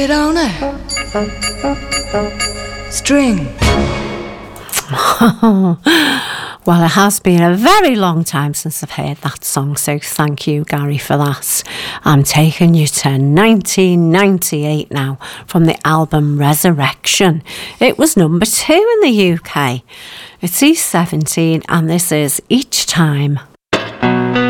It on it. String. Well, it has been a very long time since I've heard that song, so thank you, Gary, for that. I'm taking you to 1998 now from the album Resurrection. It was number 2 in the UK. It's E17 and this is Each Time.